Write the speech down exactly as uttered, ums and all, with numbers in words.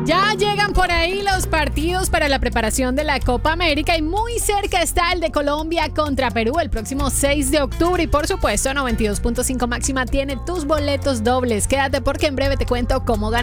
Ya llegan por ahí los partidos para la preparación de la Copa América y muy cerca está el de Colombia contra Perú el próximo seis de octubre y por supuesto noventa y dos punto cinco Máxima tiene tus boletos dobles. Quédate porque en breve te cuento cómo ganar.